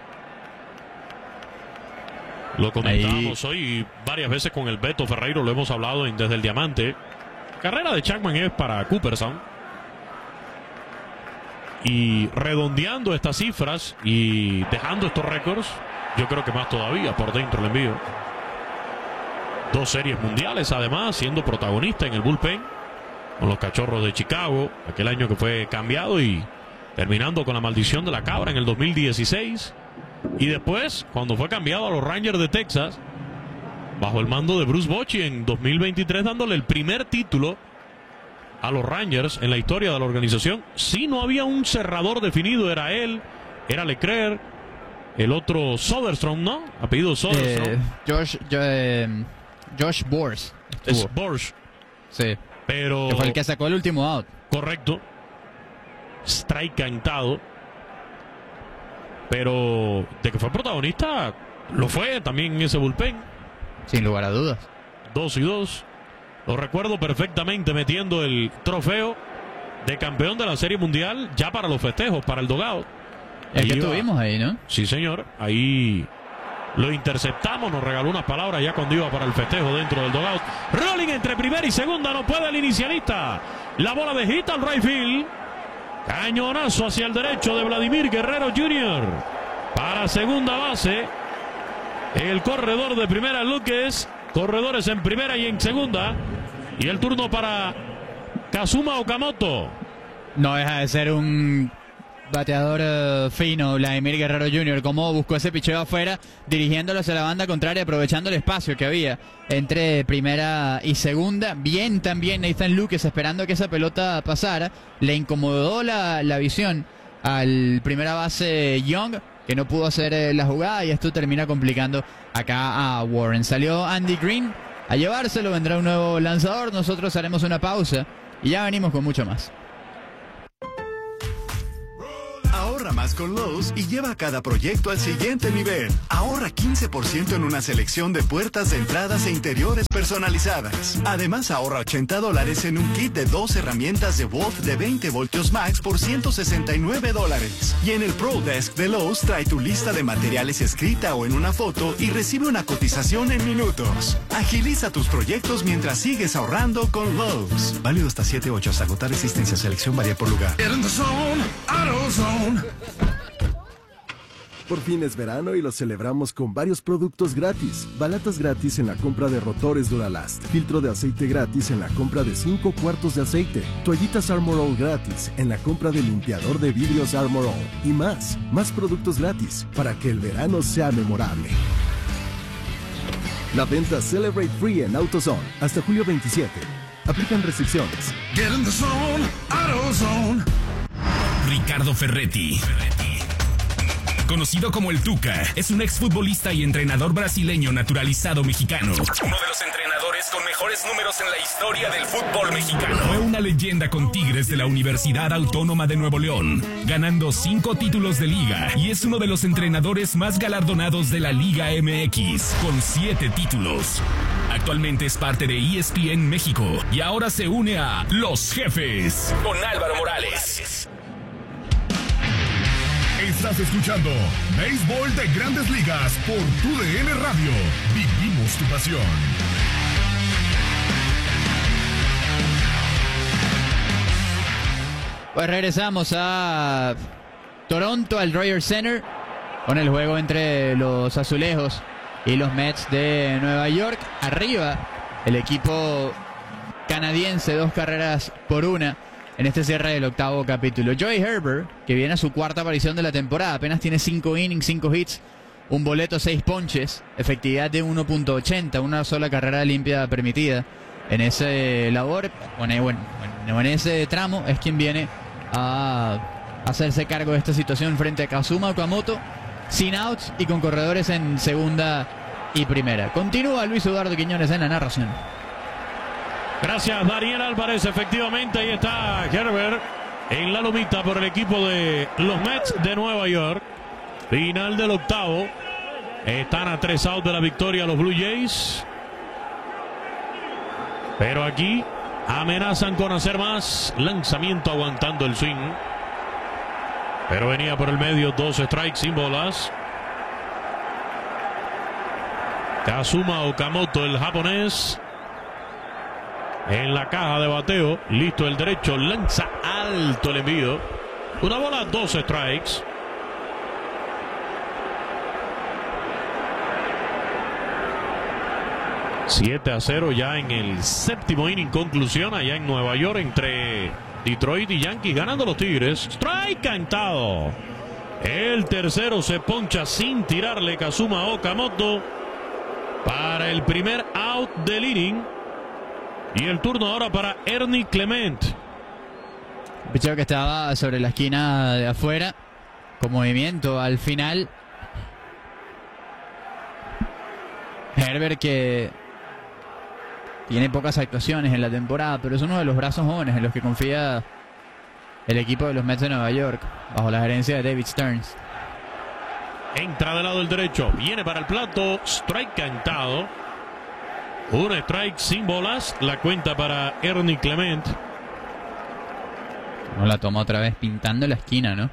Lo comentábamos hoy varias veces con el Beto Ferreiro, lo hemos hablado Desde el Diamante. La carrera de Chapman es para Cooperstown. Y redondeando estas cifras y dejando estos récords, yo creo que más todavía por dentro el envío. 2 series mundiales además, siendo protagonista en el bullpen con los Cachorros de Chicago, aquel año que fue cambiado, y terminando con la maldición de la cabra en el 2016. Y después, cuando fue cambiado a los Rangers de Texas, bajo el mando de Bruce Bochy en 2023, dándole el primer título a los Rangers en la historia de la organización. Sí, no había un cerrador definido, era él, era Leclerc, el otro Soderstrom, ¿no? Apellido Soderstrom. Josh Bors. Es Bors. Sí. Pero que fue el que sacó el último out. Correcto. Strike cantado. Pero de que fue protagonista, lo fue también en ese bullpen. Sin lugar a dudas. 2-2. Lo recuerdo perfectamente metiendo el trofeo de campeón de la Serie Mundial ya para los festejos, para el dugout. Es que estuvimos ahí, ¿no? Sí, señor. Ahí lo interceptamos, nos regaló unas palabras ya cuando iba para el festejo dentro del dugout. Rolling entre primera y segunda, no puede el inicialista. La bola de hit al right field. Cañonazo hacia el derecho de Vladimir Guerrero Jr. Para segunda base. El corredor de primera, Lukes. Corredores en primera y en segunda. Y el turno para Kazuma Okamoto. No deja de ser un bateador fino, Vladimir Guerrero Jr. Como buscó ese picheo afuera, dirigiéndolo hacia la banda contraria, aprovechando el espacio que había entre primera y segunda. Bien también Nathan Lukes, esperando que esa pelota pasara. Le incomodó la visión al primera base Young, que no pudo hacer la jugada y esto termina complicando acá a Warren. Salió Andy Green a llevárselo, vendrá un nuevo lanzador, nosotros haremos una pausa y ya venimos con mucho más. Ahorra más con Lowe's y lleva cada proyecto al siguiente nivel. Ahorra 15% en una selección de puertas de entradas e interiores personalizadas. Además, ahorra $80 en un kit de 2 herramientas de Volt de 20 voltios max por $169. Y en el Pro Desk de Lowe's trae tu lista de materiales escrita o en una foto y recibe una cotización en minutos. Agiliza tus proyectos mientras sigues ahorrando con Lowe's. Válido hasta 7/8 hasta agotar existencia. Selección varía por lugar. Por fin es verano y lo celebramos con varios productos gratis. Balatas gratis en la compra de rotores Duralast. Filtro de aceite gratis en la compra de 5 cuartos de aceite. Toallitas Armor All gratis en la compra de limpiador de vidrios Armor All. Y más. Más productos gratis para que el verano sea memorable. La venta Celebrate Free en AutoZone hasta julio 27. Aplican restricciones. Get in the zone, AutoZone. Ricardo Ferretti, conocido como el Tuca, es un exfutbolista y entrenador brasileño naturalizado mexicano. Uno de los entrenadores con mejores números en la historia del fútbol mexicano. Fue una leyenda con Tigres de la Universidad Autónoma de Nuevo León, ganando 5 títulos de liga y es uno de los entrenadores más galardonados de la Liga MX, con 7 títulos. Actualmente es parte de ESPN México y ahora se une a Los Jefes con Álvaro Morales. Estás escuchando Béisbol de Grandes Ligas por TUDN Radio. Vivimos tu pasión. Pues regresamos a Toronto, al Rogers Center, con el juego entre los azulejos y los Mets de Nueva York. Arriba el equipo canadiense, 2 carreras por 1 en este cierre del 8º capítulo. Joey Herbert, que viene a su 4ª aparición de la temporada, apenas tiene 5 innings, 5 hits, un boleto, 6 ponches, efectividad de 1.80, una sola carrera limpia permitida en ese labor. En ese tramo es quien viene a hacerse cargo de esta situación frente a Kazuma Okamoto, sin outs y con corredores en segunda y primera. Continúa Luis Eduardo Quiñones en la narración. Gracias, Daniel Álvarez. Efectivamente, ahí está Herbert en la lomita por el equipo de los Mets de Nueva York. Final del 8º. Están a 3 outs de la victoria los Blue Jays. Pero aquí amenazan con hacer más. Lanzamiento aguantando el swing. Pero venía por el medio, 2 strikes sin bolas. Kazuma Okamoto, el japonés, en la caja de bateo, listo el derecho, lanza alto el envío. Una bola, 2 strikes. $7-0 ya en el 7º inning, conclusión allá en Nueva York entre Detroit y Yankees, ganando los Tigres. Strike cantado. El tercero se poncha sin tirarle Kazuma Okamoto para el primer out del inning. Y el turno ahora para Ernie Clement. El picheo que estaba sobre la esquina de afuera, con movimiento al final. Herbert, que tiene pocas actuaciones en la temporada, pero es uno de los brazos jóvenes en los que confía el equipo de los Mets de Nueva York, bajo la gerencia de David Stearns. Entra del lado del derecho, viene para el plato, strike cantado. Un strike sin bolas, la cuenta para Ernie Clement. No la toma otra vez pintando la esquina, ¿no?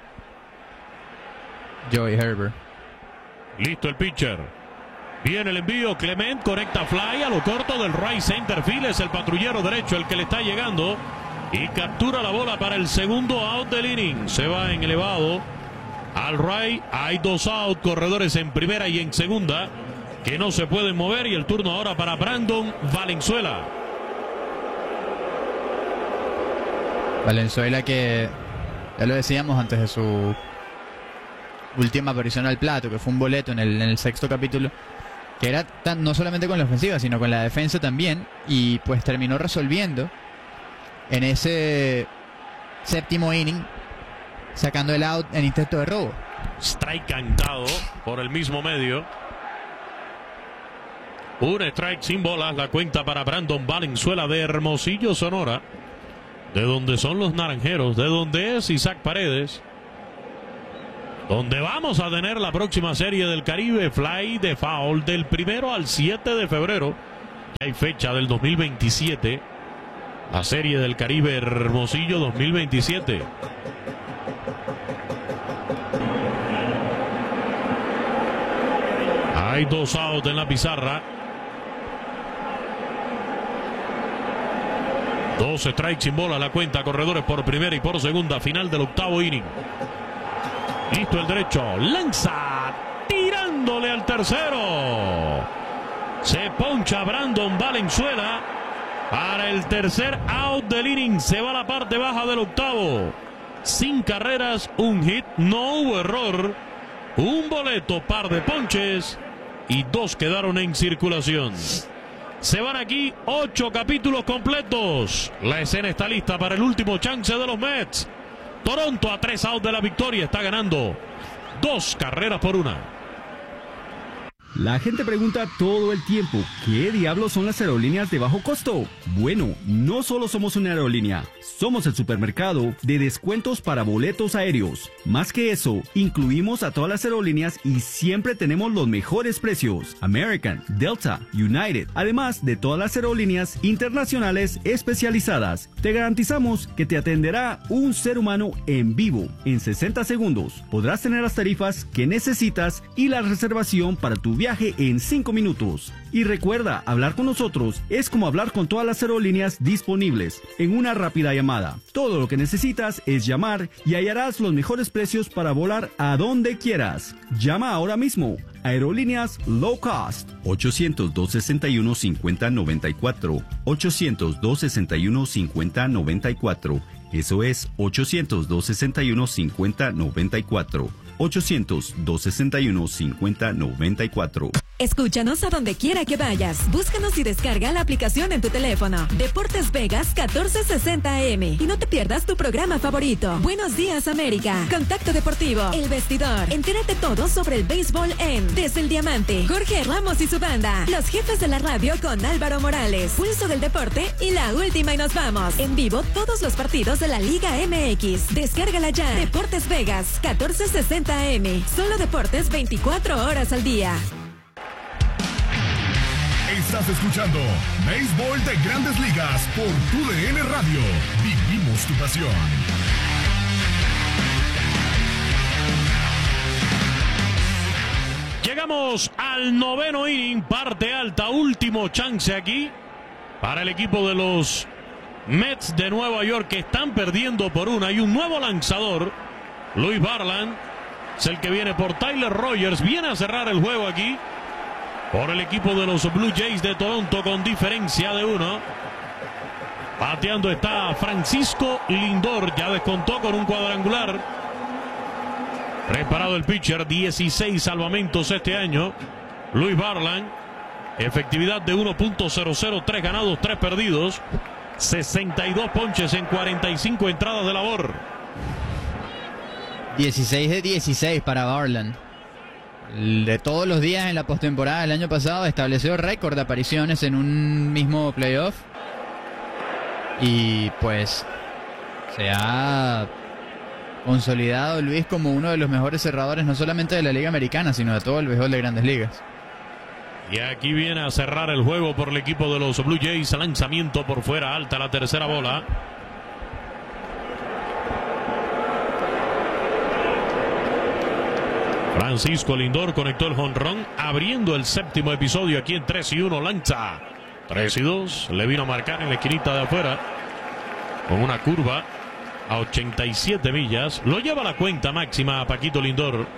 Joey Herbert. Listo el pitcher. Viene el envío, Clement conecta fly a lo corto del right center field. Es el patrullero derecho el que le está llegando. Y captura la bola para el segundo out del inning. Se va en elevado al right. Hay 2 out, corredores en primera y en segunda que no se pueden mover. Y el turno ahora para Brandon Valenzuela. Valenzuela, que ya lo decíamos antes de su última aparición al plato, que fue un boleto en el 6º capítulo, que era no solamente con la ofensiva, sino con la defensa también, y pues terminó resolviendo en ese 7º inning, sacando el out en intento de robo. Strike cantado por el mismo medio. Un strike sin bolas. La cuenta para Brandon Valenzuela de Hermosillo, Sonora. De donde son los naranjeros. De donde es Isaac Paredes. Donde vamos a tener la próxima Serie del Caribe Fly de Foul del 1 al 7 de febrero. Ya hay fecha del 2027. La Serie del Caribe Hermosillo 2027. Hay 2 outs en la pizarra. 2 strikes sin bola la cuenta. Corredores por primera y por segunda. Final del 8º inning. Listo el derecho. Lanza. Tirándole al tercero. Se poncha Brandon Valenzuela. Para el tercer out del inning. Se va a la parte baja del 8º. Sin carreras. Un hit. No hubo error. Un boleto. Par de ponches. Y 2 quedaron en circulación. Se van aquí 8 capítulos completos. La escena está lista para el último chance de los Mets. Toronto a 3 outs de la victoria. Está ganando 2 carreras por 1. La gente pregunta todo el tiempo, ¿qué diablos son las aerolíneas de bajo costo? Bueno, no solo somos una aerolínea, somos el supermercado de descuentos para boletos aéreos. Más que eso, incluimos a todas las aerolíneas y siempre tenemos los mejores precios. American, Delta, United, además de todas las aerolíneas internacionales especializadas. Te garantizamos que te atenderá un ser humano en vivo. En 60 segundos podrás tener las tarifas que necesitas y la reservación para tu viaje en 5 minutos. Y recuerda, hablar con nosotros es como hablar con todas las aerolíneas disponibles en una rápida llamada. Todo lo que necesitas es llamar y hallarás los mejores precios para volar a donde quieras. Llama ahora mismo. Aerolíneas Low Cost. 800-261-5094. 800-261-5094. Eso es 800-261-5094. 800-261-5094. Escúchanos a donde quiera que vayas. Búscanos y descarga la aplicación en tu teléfono. Deportes Vegas 1460 AM. Y no te pierdas tu programa favorito. Buenos días, América. Contacto Deportivo. El Vestidor. Entérate todo sobre el béisbol en Desde el Diamante. Jorge Ramos y su banda. Los jefes de la radio con Álvaro Morales. Pulso del deporte y la última y nos vamos. En vivo todos los partidos de la Liga MX. Descárgala ya. Deportes Vegas 1460 AM. Solo deportes 24 horas al día. Estás escuchando Béisbol de Grandes Ligas por TUDN Radio. Vivimos tu pasión. Llegamos al 9º inning, parte alta, último chance aquí para el equipo de los Mets de Nueva York, que están perdiendo por 1. Hay un nuevo lanzador, Louis Varland, es el que viene por Tyler Rogers, viene a cerrar el juego aquí por el equipo de los Blue Jays de Toronto con diferencia de 1. Bateando está Francisco Lindor, ya descontó con un cuadrangular. Preparado el pitcher, 16 salvamentos este año. Louis Varland, efectividad de 1.00, 3 ganados, 3 perdidos. 62 ponches en 45 entradas de labor. 16 de 16 para Varland. De todos los días en la postemporada del año pasado estableció récord de apariciones en un mismo playoff. Y pues se ha consolidado Luis como uno de los mejores cerradores no solamente de la Liga Americana, sino de todo el béisbol de Grandes Ligas. Y aquí viene a cerrar el juego por el equipo de los Blue Jays. Lanzamiento por fuera, alta la tercera bola. Francisco Lindor conectó el jonrón, abriendo el 7º episodio aquí en 3-1. Lanza 3-2. Le vino a marcar en la esquinita de afuera con una curva a 87 millas. Lo lleva a la cuenta máxima a Paquito Lindor.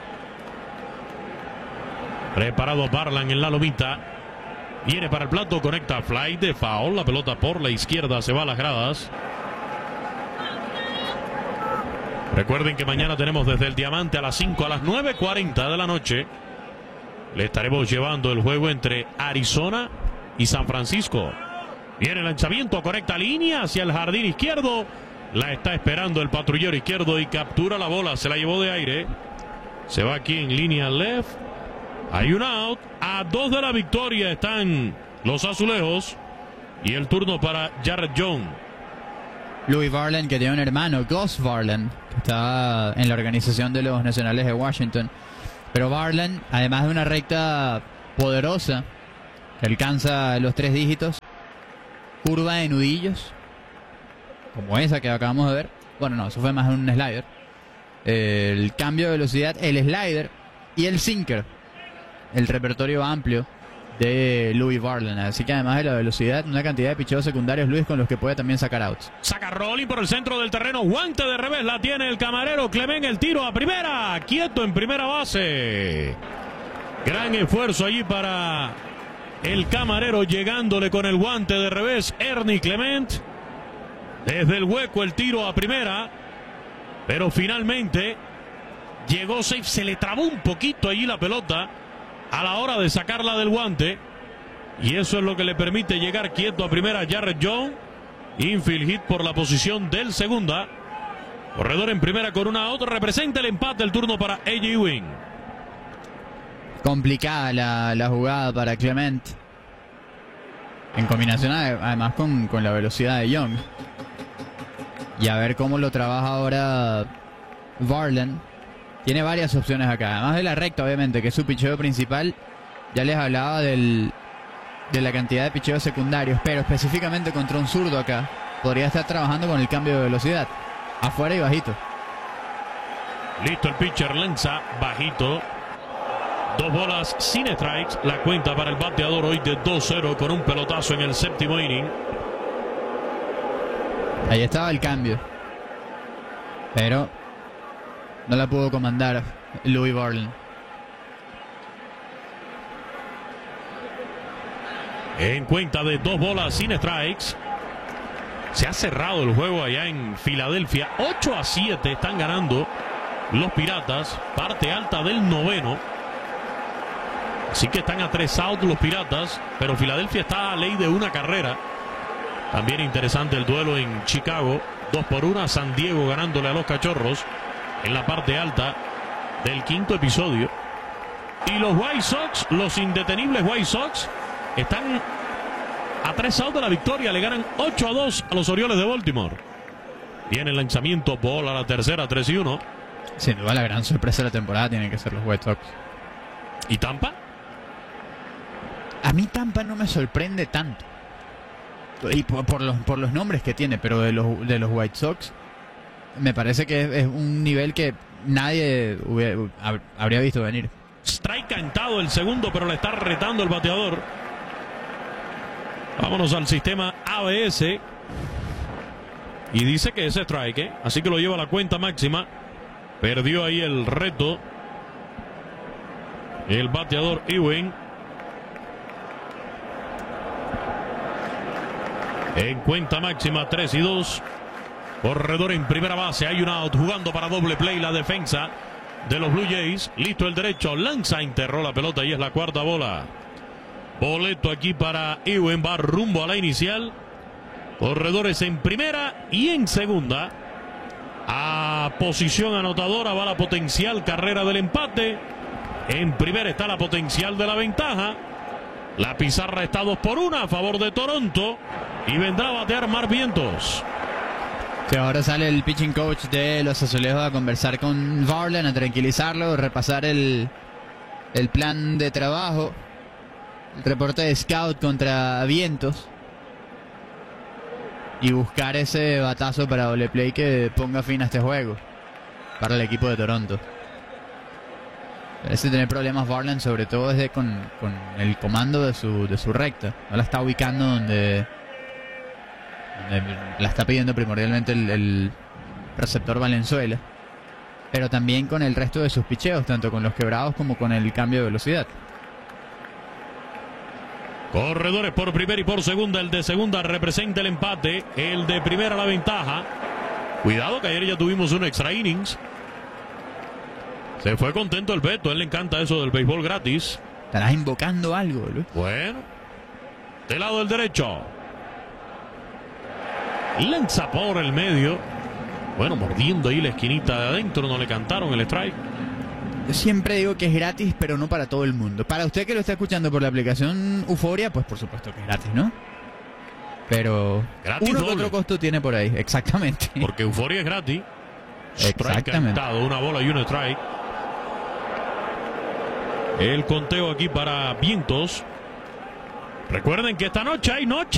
Preparado Varland en la lomita. Viene para el plato, conecta fly de foul. La pelota por la izquierda se va a las gradas. Recuerden que mañana tenemos desde el Diamante a las 5 a las 9:40 de la noche. Le estaremos llevando el juego entre Arizona y San Francisco. Viene el lanzamiento, correcta línea hacia el jardín izquierdo. La está esperando el patrullero izquierdo y captura la bola. Se la llevó de aire. Se va aquí en línea left. Hay un out. A 2 de la victoria están los azulejos. Y el turno para Jarrett Jones. Louis Varland, que tiene un hermano, Gus Varland, que está en la organización de los Nacionales de Washington. Pero Varland, además de una recta poderosa, que alcanza los 3 dígitos, curva de nudillos, como esa que acabamos de ver. Bueno, no, eso fue más un slider. El cambio de velocidad, el slider y el sinker. El repertorio amplio de Louis Varland. Así que además de la velocidad, una cantidad de picheos secundarios, Luis, con los que puede también sacar outs. Saca rolling por el centro del terreno. Guante de revés. La tiene el camarero Clement. El tiro a primera. Quieto en primera base. Gran esfuerzo allí para el camarero, llegándole con el guante de revés Ernie Clement. Desde el hueco el tiro a primera. Pero finalmente llegó safe. Se le trabó un poquito allí la pelota a la hora de sacarla del guante, y eso es lo que le permite llegar quieto a primera Jarrett Jones. Infield hit por la posición del segunda. Corredor en primera con una out. Representa el empate. El turno para A.J. Ewing. Complicada la jugada para Clement, en combinación además con la velocidad de Young. Y a ver cómo lo trabaja ahora Varland. Tiene varias opciones acá, además de la recta, obviamente, que es su picheo principal. Ya les hablaba de la cantidad de picheos secundarios, pero específicamente contra un zurdo acá podría estar trabajando con el cambio de velocidad, afuera y bajito. Listo, el pitcher lanza bajito. 2 bolas sin strikes. La cuenta para el bateador hoy de 2-0 con un pelotazo en el séptimo inning. Ahí estaba el cambio, pero no la pudo comandar Louis Varland. En cuenta de 2 bolas sin strikes. Se ha cerrado el juego allá en Filadelfia. 8-7 están ganando los Piratas. Parte alta del noveno. Así que están a 3 outs los Piratas. Pero Filadelfia está a ley de una carrera. También interesante el duelo en Chicago. 2-1. San Diego ganándole a los Cachorros en la parte alta del quinto episodio. Y los White Sox, los indetenibles White Sox, están a 3 outs de la victoria. Le ganan 8-2 a los Orioles de Baltimore. Viene el lanzamiento, bola a la tercera, 3-1. Sin duda la gran sorpresa de la temporada tienen que ser los White Sox. ¿Y Tampa? A mí Tampa no me sorprende tanto. Y por los nombres que tiene, pero de los White Sox me parece que es un nivel que nadie habría visto venir. Strike cantado el segundo, pero le está retando el bateador. Vámonos al sistema ABS. Y dice que es strike, así que lo lleva a la cuenta máxima. Perdió ahí el reto el bateador Ewing. En cuenta máxima, 3-2. Corredor en primera base. Hay un out jugando para doble play la defensa de los Blue Jays. Listo el derecho. Lanza, enterró la pelota y es la cuarta bola. Boleto aquí para Ewing. Va rumbo a la inicial. Corredores en primera y en segunda. A posición anotadora va la potencial carrera del empate. En primera está la potencial de la ventaja. La pizarra está 2-1 a favor de Toronto. Y vendrá a batear Mark Vientos. Sí, ahora sale el pitching coach de los Azulejos a conversar con Varland, a tranquilizarlo, repasar el plan de trabajo, el reporte de scout contra Vientos y buscar ese batazo para doble play que ponga fin a este juego para el equipo de Toronto. Parece tener problemas Varland, sobre todo desde con el comando de su recta. No la está ubicando donde la está pidiendo primordialmente el receptor Valenzuela, pero también con el resto de sus picheos, tanto con los quebrados como con el cambio de velocidad. Corredores por primera y por segunda. El de segunda representa el empate, el de primera la ventaja. Cuidado que ayer ya tuvimos un extra innings. Se fue contento el Beto, a él le encanta eso del béisbol gratis. Estarás invocando algo, Luis. Bueno, del lado del derecho. Lanza por el medio. Bueno, mordiendo ahí la esquinita de adentro. No le cantaron el strike. Yo siempre digo que es gratis, pero no para todo el mundo. Para usted que lo está escuchando por la aplicación Euforia, pues por supuesto que es gratis, ¿no? Pero gratis uno que doble. otro costo tiene por ahí, exactamente. Porque Euforia es gratis. Strike Exactamente. cantado, una bola y un strike. El conteo aquí para Vientos. Recuerden que esta noche hay noche